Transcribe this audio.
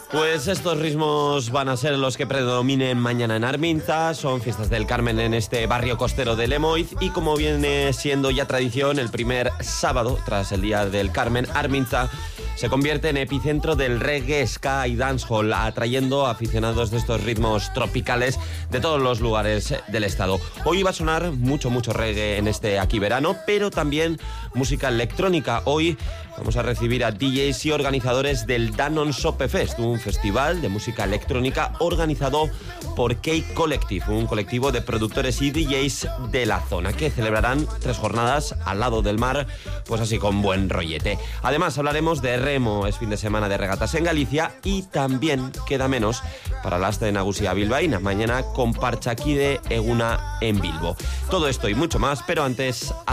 Pues estos ritmos van a ser los que predominen mañana en Arminza. Son fiestas del Carmen en este barrio costero de Lemoiz y como viene siendo ya tradición, el primer sábado tras el Día del Carmen, Arminza se convierte en epicentro del reggae, ska y dancehall, atrayendo aficionados de estos ritmos tropicales de todos los lugares del estado. Hoy va a sonar mucho reggae en este aquí verano, pero también música electrónica. Hoy vamos a recibir a DJs y organizadores del Danon Sope Fest, un festival de música electrónica organizado por Cake Collective, un colectivo de productores y DJs de la zona, que celebrarán 3 jornadas al lado del mar, pues así con buen rollete. Además hablaremos de remo, es fin de semana de regatas en Galicia, y también queda menos para la Aste Nagusia bilbaína, mañana con Parchakide Eguna en Bilbo. Todo esto y mucho más, pero antes